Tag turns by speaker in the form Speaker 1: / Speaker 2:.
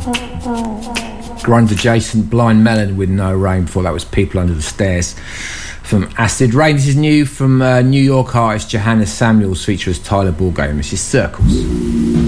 Speaker 1: grunge adjacent Blind Melon with No Rain. Before that was People Under the Stairs from Acid Rain. This is new from New York artist Johannes Samuels, features Tyler Ballgame. This is Circles.